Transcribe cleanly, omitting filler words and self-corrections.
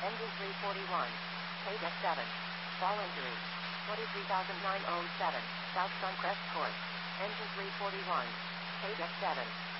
Engine 341. KDEC 7. Fall injury. 23907. South Suncrest Court. Engine 341. KDEC 7.